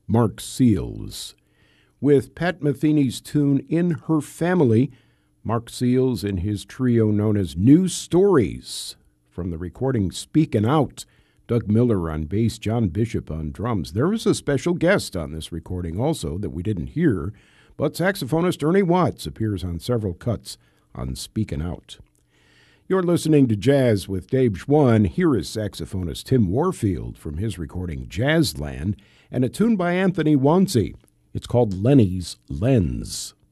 Mark Seals. With Pat Metheny's tune In Her Family, Mark Seals and his trio known as New Stories. From the recording Speakin' Out, Doug Miller on bass, John Bishop on drums. There was a special guest on this recording also that we didn't hear, but saxophonist Ernie Watts appears on several cuts on Speakin' Out. You're listening to Jazz with Dave Schwann. Here is saxophonist Tim Warfield from his recording Jazzland and a tune by Anthony Wonsey. It's called Lenny's Lens.